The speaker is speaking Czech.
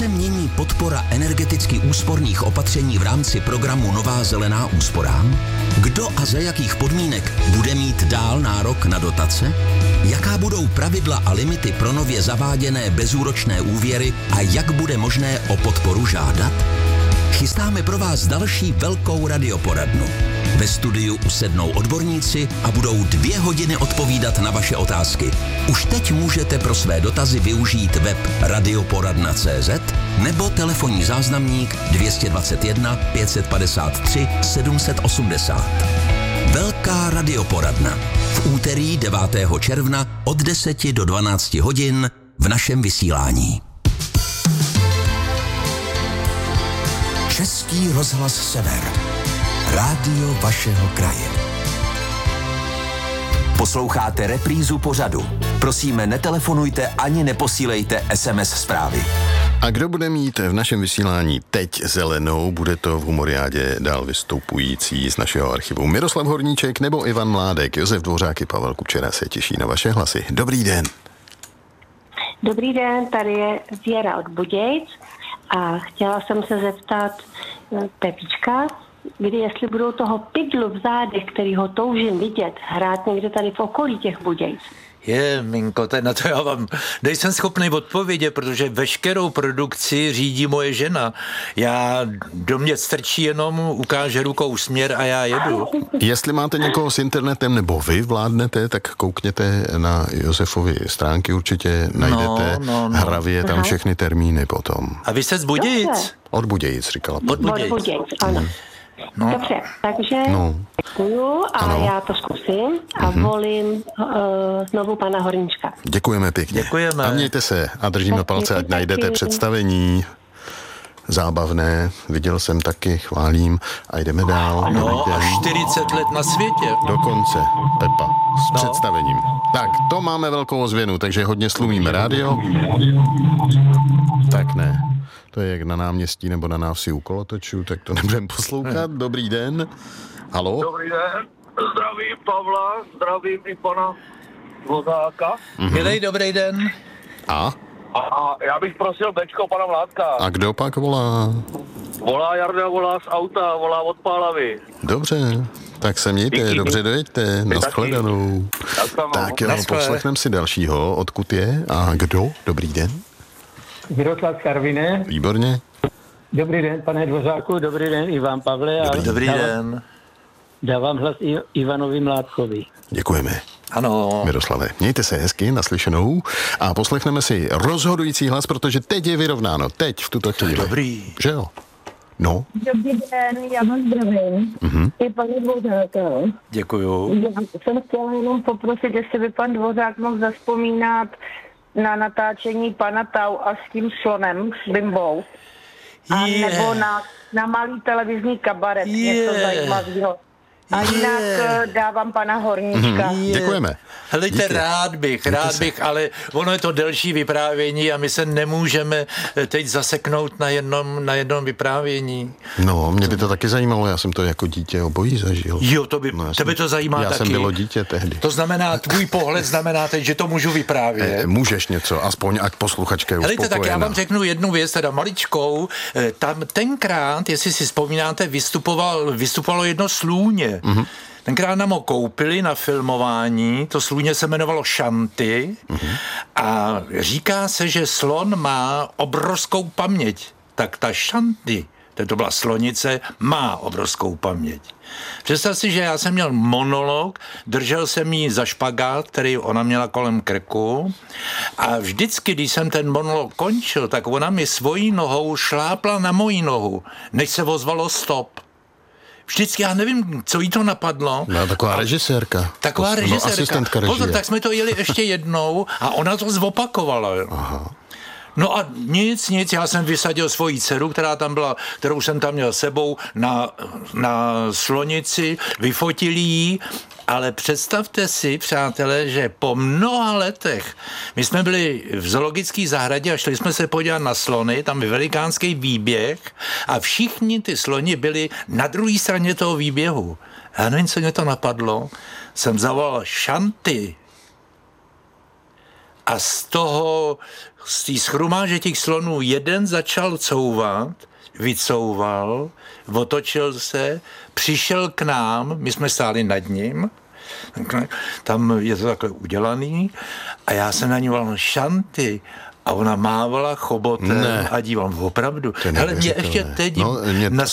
se mění podpora energeticky úsporných opatření v rámci programu Nová zelená úsporám? Kdo a za jakých podmínek bude mít dál nárok na dotace? Jaká budou pravidla a limity pro nově zaváděné bezúročné úvěry a jak bude možné o podporu žádat? Chystáme pro vás další velkou radioporadnu. Ve studiu usednou odborníci a budou 2 hodiny odpovídat na vaše otázky. Už teď můžete pro své dotazy využít web radioporadna.cz nebo telefonní záznamník 221 553 780. Velká radioporadna. V úterý 9. června od 10 do 12 hodin v našem vysílání. Český rozhlas Sever. Rádio vašeho kraje. Posloucháte reprízu pořadu. Prosíme, netelefonujte ani neposílejte SMS zprávy. A kdo bude mít v našem vysílání teď zelenou, bude to v Humoriádě dál vystupující z našeho archivu Miroslav Horníček nebo Ivan Mládek. Josef Dvořák i Pavel Kučera se těší na vaše hlasy. Dobrý den. Dobrý den, tady je Věra od Budějic a chtěla jsem se zeptat Pepíčka, kdy jestli budou toho pidlu v zádech, který ho toužím vidět, hrát někde tady v okolí těch Budějic. Minko, na to já vám nejsem schopný odpovědět, protože veškerou produkci řídí moje žena. Já do mě strčí jenom, ukáže rukou směr a já jedu. Jestli máte někoho s internetem nebo vy vládnete, tak koukněte na Josefovy stránky, určitě najdete hravě tam všechny termíny potom. A vy jste z Budějic? Od Budějic, říkala. Od Budějic, ano. No. Dobře, takže děkuju a já to zkusím a volím znovu pana Horníčka. Děkujeme pěkně. Děkujeme. A mějte se a držíme palce, ať najdete představení zábavné. Viděl jsem taky, chválím a jdeme dál. No a 40 let na světě. Dokonce, Pepa, s představením. Tak, to máme velkou ozvěnu, takže hodně slumíme rádio. Tak ne. To je jak na náměstí nebo na návsi u kolotočů, tak to nebudeme poslouchat. Dobrý den. Halo? Dobrý den. Zdravím Pavla, zdravím i pana Dvořáka. Milej, dobrý den. A já bych prosil Bčko pana Mládka. A kdo pak volá? Volá Jarda, volá z auta, volá od Pálavy. Dobře, tak se mějte, dobře dojeďte, nashledanou. Tak jo, poslechneme si dalšího, odkud je a kdo? Dobrý den. Miroslav Karviné. Výborně. Dobrý den, pane Dvořáku, dobrý den, Ivan Pavle. Dobrý den. Dávám hlas Ivanovi Mládkovi. Děkujeme. Ano. Miroslave, mějte se hezky, naslyšenou a poslechneme si rozhodující hlas, protože teď je vyrovnáno, teď v tuto chvíli. Dobrý. Že jo? No. Dobrý den, já vás zdravím. I pane Dvořáka. Děkuju. Já jsem chtěla jenom poprosit, jestli by pan Dvořák mohl zavzpomínat na natáčení pana Tau a s tím slonem, s Bimbou. A nebo na malý televizní kabaret, něco zajímavého. A jinak dávám pana Horníčka. Děkujeme. Helejte, rád bych, ale ono je to delší vyprávění a my se nemůžeme teď zaseknout na jednom vyprávění. No, mě by to taky zajímalo, já jsem to jako dítě obojí zažil. Jo, tebe to zajímá taky. Já jsem bylo dítě tehdy. To znamená, tvůj pohled znamená teď, že to můžu vyprávět. Můžeš něco, aspoň ať posluchačka je uspokojená. Helejte, tak já vám řeknu jednu věc, teda maličkou. Tam tenkrát, jestli si vzpomínáte, vystupovalo jedno slůně. Mm-hmm. Tenkrát nám ho koupili na filmování, to slůně se jmenovalo Šanty a říká se, že slon má obrovskou paměť. Tak ta Šanty, to byla slonice, má obrovskou paměť. Představ si, že já jsem měl monolog, držel jsem jí za špagát, který ona měla kolem krku a vždycky, když jsem ten monolog končil, tak ona mi svojí nohou šlápla na moji nohu, než se ozvalo stop. Vždycky, já nevím, co jí to napadlo. No, taková režisérka. Taková režisérka. Asistentka režie. Pozor, tak jsme to jeli ještě jednou a ona to zopakovala. Aha. No a nic, já jsem vysadil svoji dceru, kterou jsem tam měl sebou na slonici, vyfotil jí, ale představte si, přátelé, že po mnoha letech my jsme byli v zoologické zahradě a šli jsme se podívat na slony, tam je velikánský výběh a všichni ty sloni byli na druhé straně toho výběhu. Já nevím, co mě to napadlo, jsem zavolal Šanty a z té schrumáže těch slonů jeden začal couvat, vycouval, otočil se, přišel k nám, my jsme stáli nad ním, tam je to takhle udělaný a já jsem na ní volal Šanty a ona mávala chobotem a díval, opravdu. Hele, mě ještě teď